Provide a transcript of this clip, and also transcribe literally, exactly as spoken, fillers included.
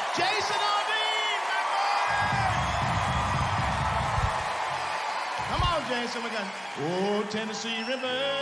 Jason Aldean, my boy! Come on, Jason, we got, oh, Tennessee River.